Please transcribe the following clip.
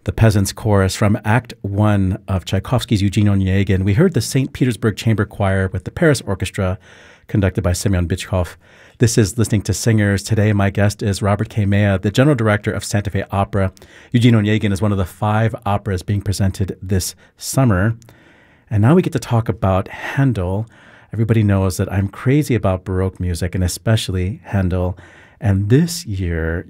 The Peasants' Chorus from Act One of Tchaikovsky's Eugene Onegin. We heard the St. Petersburg Chamber Choir with the Paris Orchestra, conducted by Semyon Bychkov. This is Listening to Singers. Today, my guest is Robert K. Maya, the general director of Santa Fe Opera. Eugene Onegin is one of the 5 operas being presented this summer. And now we get to talk about Handel. Everybody knows that I'm crazy about Baroque music, and especially Handel. And this year,